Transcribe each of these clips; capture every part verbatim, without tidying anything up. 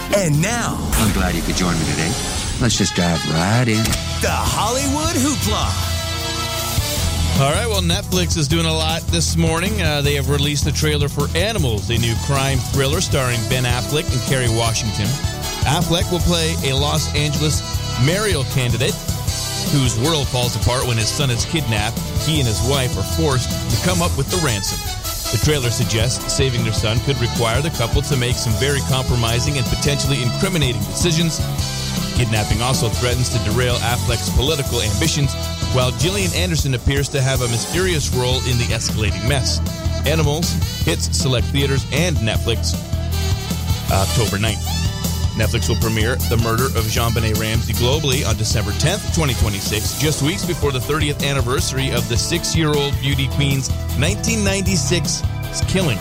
And now, I'm glad you could join me today. Let's just dive right in. The Hollywood Hoopla. All right, well, Netflix is doing a lot this morning. Uh, they have released a trailer for Animals, a new crime thriller starring Ben Affleck and Kerry Washington. Affleck will play a Los Angeles mayoral candidate whose world falls apart when his son is kidnapped. He and his wife are forced to come up with the ransom. The trailer suggests saving their son could require the couple to make some very compromising and potentially incriminating decisions. Kidnapping also threatens to derail Affleck's political ambitions, while Gillian Anderson appears to have a mysterious role in the escalating mess. Animals hits select theaters and Netflix October ninth. Netflix will premiere The Murder of JonBenet Ramsey globally on December tenth, twenty twenty-six, just weeks before the thirtieth anniversary of the six-year-old beauty queen's nineteen ninety-six killing.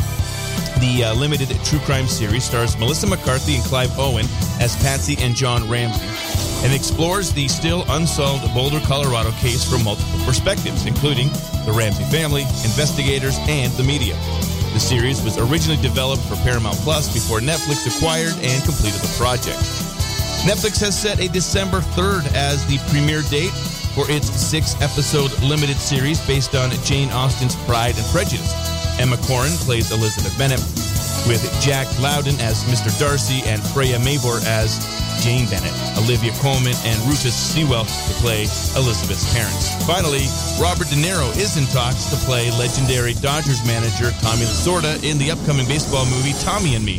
The uh, limited true crime series stars Melissa McCarthy and Clive Owen as Patsy and John Ramsey, and explores the still unsolved Boulder, Colorado case from multiple perspectives, including the Ramsey family, investigators, and the media. The series was originally developed for Paramount Plus before Netflix acquired and completed the project. Netflix has set a December third as the premiere date for its six-episode limited series based on Jane Austen's Pride and Prejudice. Emma Corrin plays Elizabeth Bennet, with Jack Loudon as Mister Darcy and Freya Mavor as Jane Bennet. Olivia Colman and Rufus Sewell to play Elizabeth's parents. Finally, Robert De Niro is in talks to play legendary Dodgers manager Tommy Lasorda in the upcoming baseball movie Tommy and Me.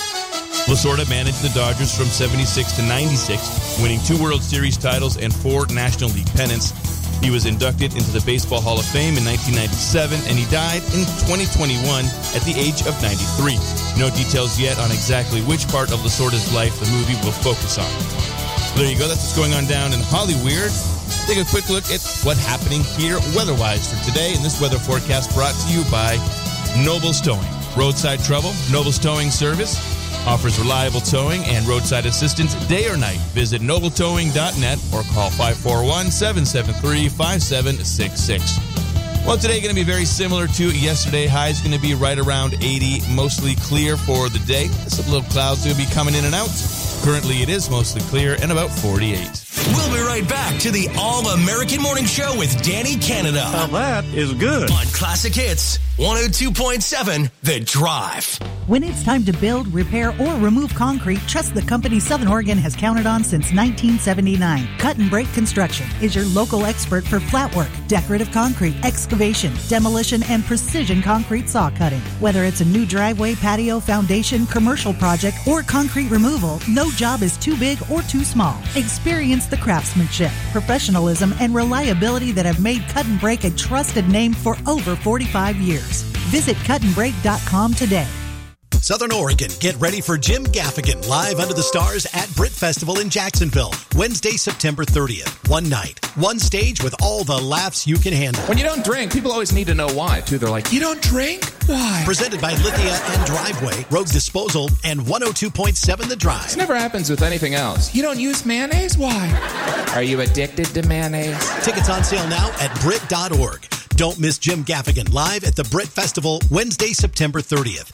Lasorda managed the Dodgers from seventy-six to ninety-six, winning two World Series titles and four National League pennants. He was inducted into the Baseball Hall of Fame in nineteen ninety-seven, and he died in twenty twenty-one at the age of ninety-three. No details yet on exactly which part of Lasorda's life the movie will focus on. There you go. That's what's going on down in Hollyweird. Take a quick look at what's happening here weather-wise for today, and this weather forecast brought to you by Nobles Towing. Roadside trouble, Nobles Towing Service offers reliable towing and roadside assistance day or night. Visit noble towing dot net or call five four one, seven seven three, five seven six six. Well, today going to be very similar to yesterday. High is going to be right around eighty, mostly clear for the day. Some little clouds going to be coming in and out. Currently, it is mostly clear and about forty-eight. We'll be right back to the All-American Morning Show with Danny Canada. Now that is good. On Classic Hits, one oh two point seven, The Drive. When it's time to build, repair, or remove concrete, trust the company Southern Oregon has counted on since nineteen seventy-nine. Cut and Break Construction is your local expert for flat work, decorative concrete, excavation, demolition, and precision concrete saw cutting. Whether it's a new driveway, patio, foundation, commercial project, or concrete removal, no job is too big or too small. Experience the craftsmanship, professionalism, and reliability that have made Cut and Break a trusted name for over forty-five years. Visit cut and break dot com today. Southern Oregon, get ready for Jim Gaffigan live under the stars at Brit Festival in Jacksonville. Wednesday, September thirtieth. One night, one stage with all the laughs you can handle. When you don't drink, people always need to know why, too. They're like, you don't drink? Why? Presented by Lithia and Driveway, Rogue Disposal, and one oh two point seven The Drive. This never happens with anything else. You don't use mayonnaise? Why? Are you addicted to mayonnaise? Tickets on sale now at Brit dot org. Don't miss Jim Gaffigan live at the Brit Festival, Wednesday, September thirtieth.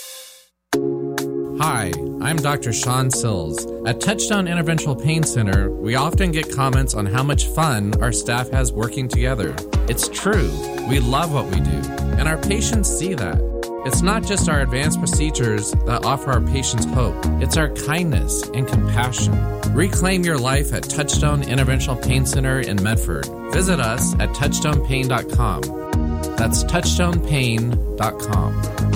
Hi, I'm Doctor Sean Sills. At Touchdown Interventional Pain Center, we often get comments on how much fun our staff has working together. It's true. We love what we do, and our patients see that. It's not just our advanced procedures that offer our patients hope. It's our kindness and compassion. Reclaim your life at Touchstone Interventional Pain Center in Medford. Visit us at touchstone pain dot com. That's touchstone pain dot com.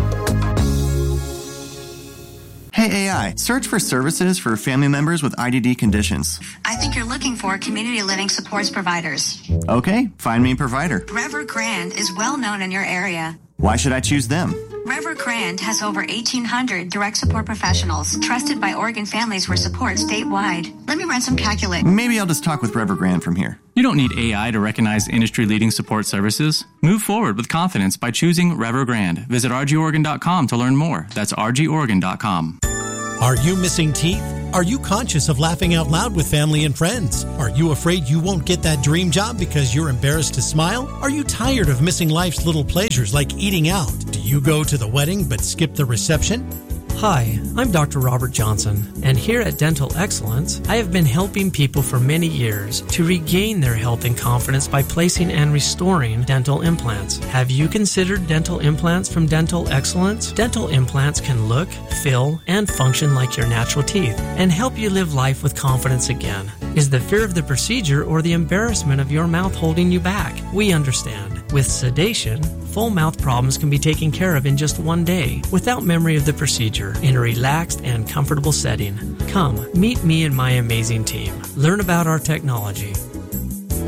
Hey A I, search for services for family members with I D D conditions. I think you're looking for community living supports providers. Okay, find me a provider. Rever Grand is well known in your area. Why should I choose them? Rever Grand has over eighteen hundred direct support professionals trusted by Oregon families for support statewide. Let me run some calculations. Maybe I'll just talk with Rever Grand from here. You don't need A I to recognize industry-leading support services. Move forward with confidence by choosing Rever Grand. Visit r g oregon dot com to learn more. That's r g oregon dot com. Are you missing teeth? Are you conscious of laughing out loud with family and friends? Are you afraid you won't get that dream job because you're embarrassed to smile? Are you tired of missing life's little pleasures like eating out? Do you go to the wedding but skip the reception? Hi, I'm Doctor Robert Johnson, and here at Dental Excellence, I have been helping people for many years to regain their health and confidence by placing and restoring dental implants. Have you considered dental implants from Dental Excellence? Dental implants can look, feel, and function like your natural teeth and help you live life with confidence again. Is the fear of the procedure or the embarrassment of your mouth holding you back? We understand. With sedation, full mouth problems can be taken care of in just one day without memory of the procedure in a relaxed and comfortable setting. Come, meet me and my amazing team. Learn about our technology.